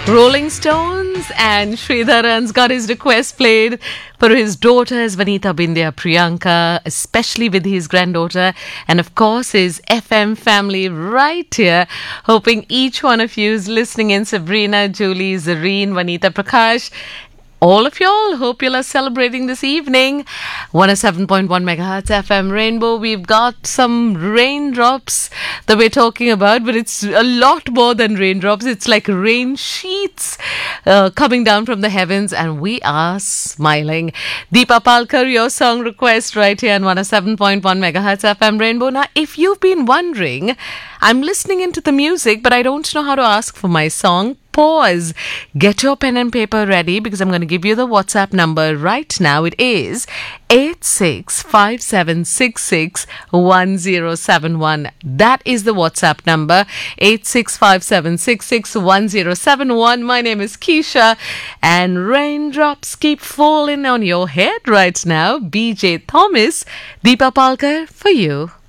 Rolling Stones, and Sridharan's got his request played for his daughters Vanita, Bindya, Priyanka, especially with his granddaughter, and of course his FM family right here. Hoping each one of you is listening in. Sabrina, Julie, Zareen, Vanita, Prakash. All of y'all, hope you are celebrating this evening. 107.1 megahertz FM Rainbow. We've got some raindrops that we're talking about, but it's a lot more than raindrops. It's like rain sheets coming down from the heavens, and we are smiling. Deepa Palkar, your song request right here on 107.1 megahertz FM Rainbow. Now, if you've been wondering, I'm listening into the music, but I don't know how to ask for my song. Pause. Get your pen and paper ready because I'm going to give you the WhatsApp number right now. It is 8657661071. That is the WhatsApp number, 8657661071. My name is Keisha, and raindrops keep falling on your head right now. BJ Thomas, Deepa Palkar for you.